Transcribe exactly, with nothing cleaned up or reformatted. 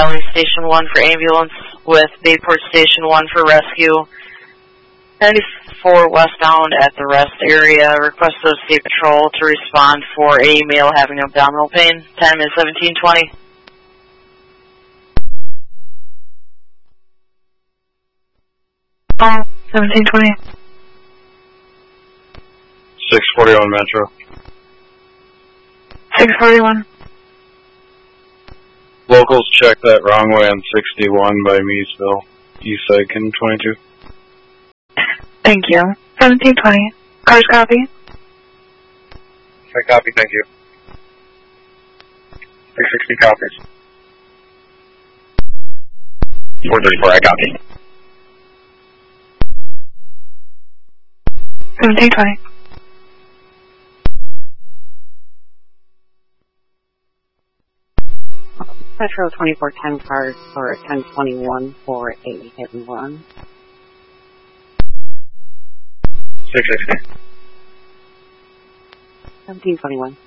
dialing Station one for ambulance with Bayport Station one for rescue. ninety-four westbound at the rest area. Request those State Patrol to respond for a male having abdominal pain. Time is seventeen twenty. Oh, seventeen twenty. six forty-one Metro. six forty-one. Locals check that wrong way on sixty-one by Meesville. East side, Kin twenty-two. Thank you. seventeen twenty. Cars copy. I copy, thank you. six sixty copies. four thirty-four, I copy. seventeen twenty. Metro twenty-four ten cars for ten twenty-one for a hit and run. six sixty. seventeen twenty-one.